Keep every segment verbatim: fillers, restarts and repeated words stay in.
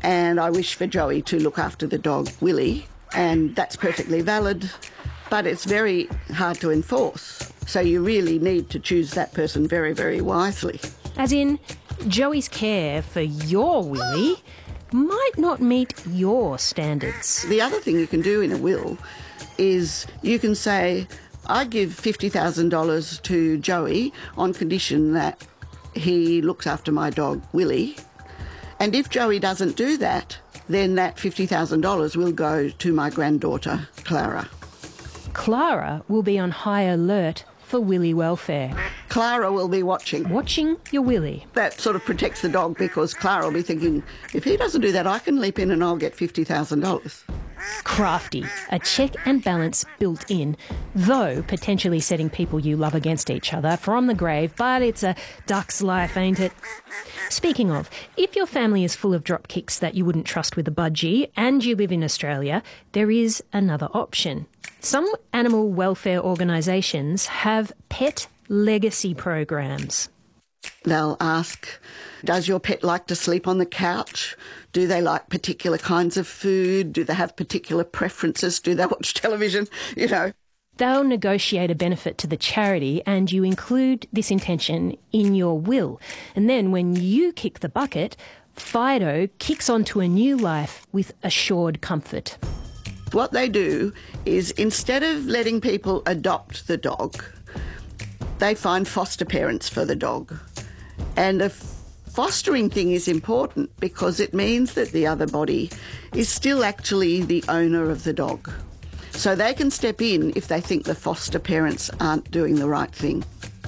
and I wish for Joey to look after the dog, Willie, and that's perfectly valid, but it's very hard to enforce. So you really need to choose that person very, very wisely. As in, Joey's care for your Willie might not meet your standards. The other thing you can do in a will is you can say, I give fifty thousand dollars to Joey on condition that he looks after my dog, Willie. And if Joey doesn't do that, then that fifty thousand dollars will go to my granddaughter, Clara. Clara will be on high alert for Willie welfare. Clara will be watching. Watching your Willie. That sort of protects the dog because Clara will be thinking, if he doesn't do that, I can leap in and I'll get fifty thousand dollars. Crafty, a check and balance built in, though potentially setting people you love against each other from the grave, but it's a duck's life, ain't it? Speaking of, if your family is full of drop kicks that you wouldn't trust with a budgie and you live in Australia, there is another option. Some animal welfare organisations have pet legacy programs. They'll ask, does your pet like to sleep on the couch? Do they like particular kinds of food? Do they have particular preferences? Do they watch television? You know. They'll negotiate a benefit to the charity and you include this intention in your will. And then when you kick the bucket, Fido kicks onto a new life with assured comfort. What they do is instead of letting people adopt the dog, they find foster parents for the dog. And a fostering thing is important because it means that the other body is still actually the owner of the dog. So they can step in if they think the foster parents aren't doing the right thing.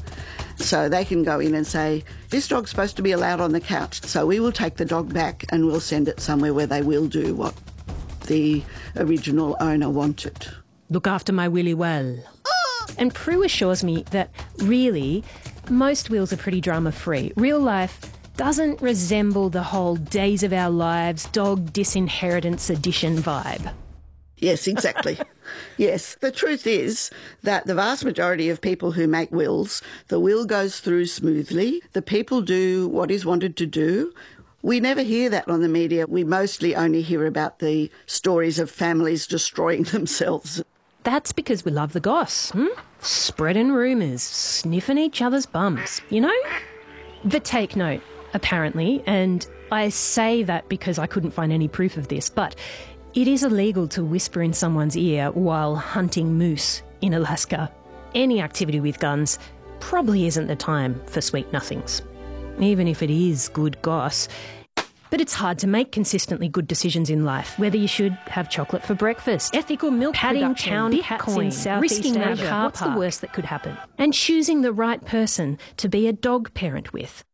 So they can go in and say, this dog's supposed to be allowed on the couch, so we will take the dog back and we'll send it somewhere where they will do what the original owner wanted. Look after my Willie well. And Prue assures me that really, most wills are pretty drama-free. Real life doesn't resemble the whole Days of Our Lives dog disinheritance edition vibe. Yes, exactly. Yes. The truth is that the vast majority of people who make wills, the will goes through smoothly. The people do what is wanted to do. We never hear that on the media. We mostly only hear about the stories of families destroying themselves. That's because we love the goss, hmm? Spreading rumours, sniffing each other's bums, you know? But take note, apparently, and I say that because I couldn't find any proof of this, but it is illegal to whisper in someone's ear while hunting moose in Alaska. Any activity with guns probably isn't the time for sweet nothings, even if it is good goss. But it's hard to make consistently good decisions in life, whether you should have chocolate for breakfast, ethical milk Padding production, town Bitcoin, in Southeast risking that Asia. car What's park? The worst that could happen? And choosing the right person to be a dog parent with.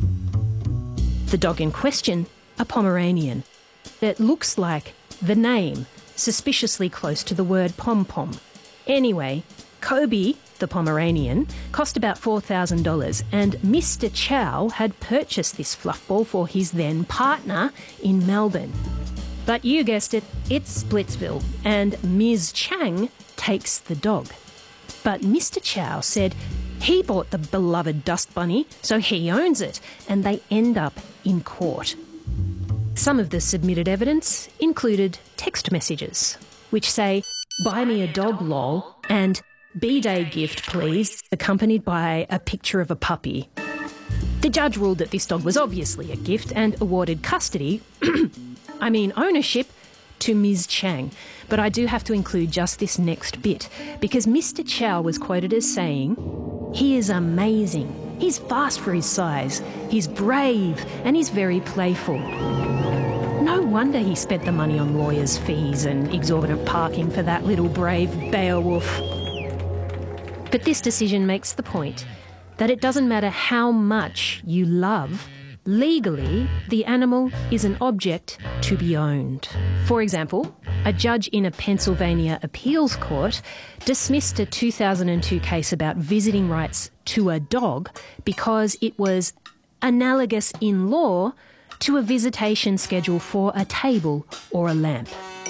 The dog in question, a Pomeranian. It looks like the name, suspiciously close to the word pom-pom. Anyway, Kobe, the Pomeranian, cost about four thousand dollars, and Mister Chow had purchased this fluffball for his then partner in Melbourne. But you guessed it, it's Splitsville, and Miz Chang takes the dog. But Mister Chow said he bought the beloved dust bunny, so he owns it, and they end up in court. Some of the submitted evidence included text messages, which say, "Buy me a dog, lol," and "B-Day gift, please," accompanied by a picture of a puppy. The judge ruled that this dog was obviously a gift and awarded custody, I mean ownership, to Miz Chang. But I do have to include just this next bit, because Mister Chow was quoted as saying, "He is amazing. He's fast for his size. He's brave and he's very playful." No wonder he spent the money on lawyers' fees and exorbitant parking for that little brave Beowulf. But this decision makes the point that it doesn't matter how much you love, legally, the animal is an object to be owned. For example, a judge in a Pennsylvania appeals court dismissed a two thousand two case about visiting rights to a dog because it was analogous in law to a visitation schedule for a table or a lamp.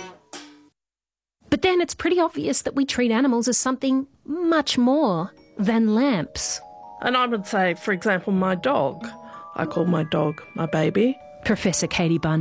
But then it's pretty obvious that we treat animals as something much more than lamps. And I would say, for example, my dog. I call my dog my baby. Professor Katie Bunn.